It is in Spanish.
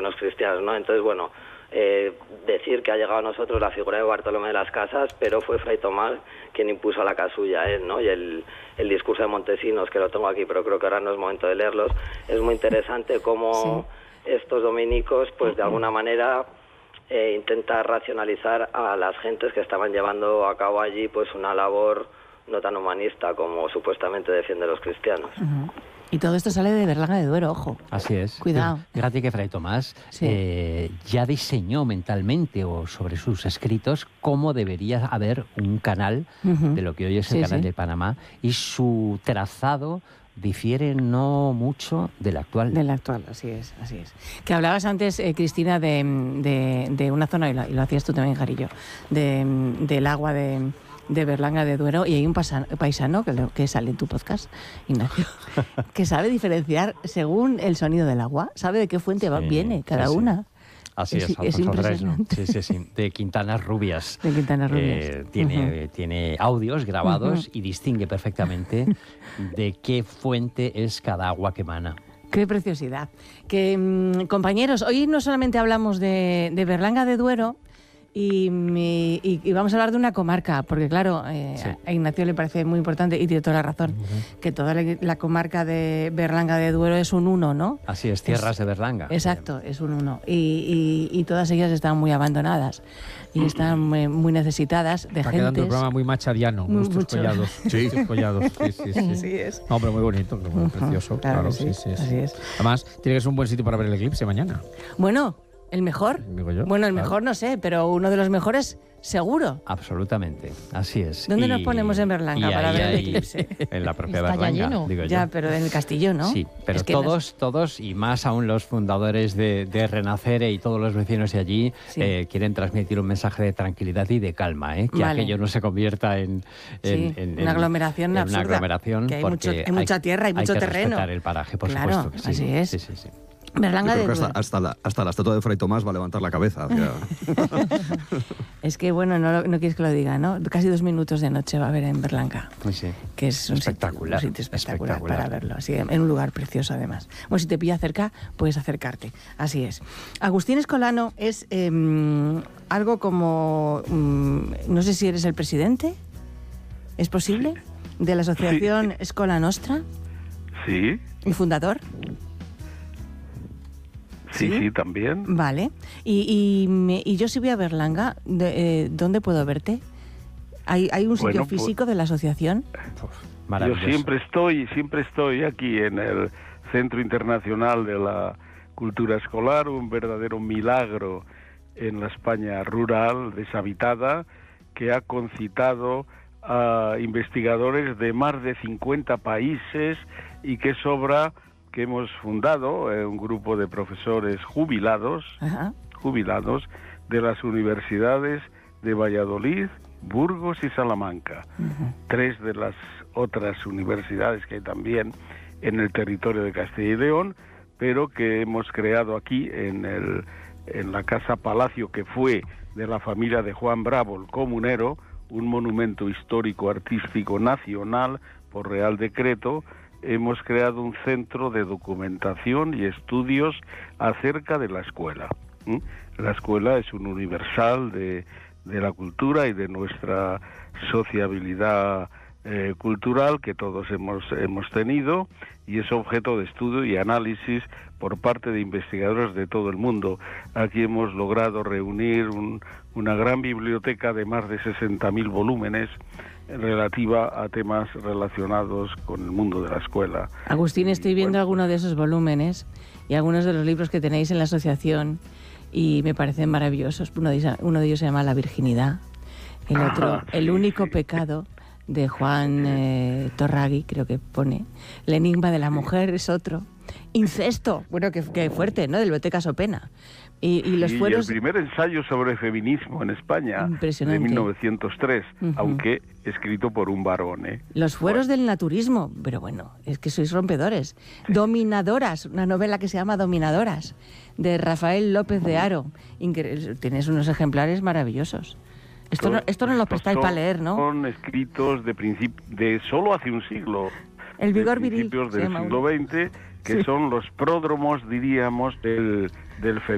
los cristianos, ¿no? Entonces, bueno, decir que ha llegado a nosotros la figura de Bartolomé de las Casas, pero fue Fray Tomás quien impuso la casulla a él, ¿no? Y el discurso de Montesinos, que lo tengo aquí, pero creo que ahora no es momento de leerlos, es muy interesante cómo estos dominicos, pues de alguna manera intenta racionalizar a las gentes que estaban llevando a cabo allí pues una labor no tan humanista como supuestamente defienden los cristianos. Uh-huh. Y todo esto sale de Berlanga de Duero, ojo. Así es. Cuidado. Fíjate que Fray Tomás ya diseñó mentalmente o sobre sus escritos cómo debería haber un canal de lo que hoy es el canal de Panamá, y su trazado difiere no mucho del actual. Del actual, así es, así es. Que hablabas antes, Cristina, de una zona, y lo hacías tú también, Jarillo, del agua de Berlanga de Duero, y hay un paisano que sale en tu podcast, Ignacio, que sabe diferenciar según el sonido del agua, sabe de qué fuente viene cada una. Así es impresionante. Sí, de Quintanas Rubias. De Quintanas Rubias. Tiene audios grabados y distingue perfectamente de qué fuente es cada agua que emana. ¡Qué preciosidad! Compañeros, hoy no solamente hablamos de Berlanga de Duero, y vamos a hablar de una comarca, porque claro, a Ignacio le parece muy importante, y tiene toda la razón, que toda la comarca de Berlanga de Duero es un uno, ¿no? Así es, tierras de Berlanga. Exacto, es un uno. Y todas ellas están muy abandonadas y están muy necesitadas de Está gentes. quedando el programa muy machadiano, Bustos Collados. Sí, Collados. Sí. Así es. No, pero muy bonito, muy precioso. Claro, sí. Así es. Además, tiene que ser un buen sitio para ver el eclipse mañana. Bueno, ¿el mejor? Digo yo. Bueno, el mejor no sé, pero uno de los mejores seguro. Absolutamente, así es. ¿Dónde nos ponemos en Berlanga para ver el eclipse? En la propia Está Berlanga, lleno. digo yo. Ya, pero en el castillo, ¿no? Sí, pero todos, y más aún los fundadores de Renacere y todos los vecinos de allí, quieren transmitir un mensaje de tranquilidad y de calma, que aquello no se convierta en una aglomeración absurda. Una aglomeración, que hay mucha tierra, hay mucho terreno. Hay que respetar el paraje, por supuesto. Que sí. Así es. Sí. Berlanga Yo creo que hasta la estatua de Fray Tomás va a levantar la cabeza. Es que, bueno, no quieres que lo diga, ¿no? Casi 2 minutos de noche va a haber en Berlanga. Pues sí. Que es un espectacular. Sitio espectacular para verlo. Así, en un lugar precioso, además. Bueno, si te pilla cerca, puedes acercarte. Así es. Agustín Escolano es algo como... no sé si eres el presidente. ¿Es posible? De la asociación Escola Nostra. Sí. ¿Y fundador? Sí, también. Vale. Y yo si voy a Berlanga, ¿dónde puedo verte? ¿Hay un sitio físico de la asociación? Yo siempre estoy aquí en el Centro Internacional de la Cultura Escolar, un verdadero milagro en la España rural, deshabitada, que ha concitado a investigadores de más de 50 países y que es obra que hemos fundado, un grupo de profesores jubilados de las universidades de Valladolid, Burgos y Salamanca. 3 de las otras universidades que hay también en el territorio de Castilla y León, pero que hemos creado aquí en la Casa Palacio, que fue de la familia de Juan Bravo, el comunero, un monumento histórico artístico nacional por Real Decreto. Hemos creado un centro de documentación y estudios acerca de la escuela. La escuela es un universal de la cultura y de nuestra sociabilidad cultural que todos hemos tenido, y es objeto de estudio y análisis por parte de investigadores de todo el mundo. Aquí hemos logrado reunir una gran biblioteca de más de 60.000 volúmenes relativa a temas relacionados con el mundo de la escuela. Agustín, estoy viendo algunos de esos volúmenes y algunos de los libros que tenéis en la asociación y me parecen maravillosos. Uno de ellos se llama La Virginidad, el otro, El único pecado, de Juan Torragui, creo que pone. El enigma de la mujer es otro. Incesto, bueno, qué fuerte, ¿no? De Biblioteca Sopena. Y los fueros... el primer ensayo sobre feminismo en España, de 1903, aunque escrito por un varón. Los fueros del naturismo, pero bueno, es que sois rompedores. Dominadoras, una novela que se llama Dominadoras, de Rafael López de Haro. Tienes unos ejemplares maravillosos. Esto no lo prestáis para leer, ¿no? Son escritos de solo hace un siglo. El vigor de viril. Principios del siglo XX, que son los pródromos, diríamos, del feminismo.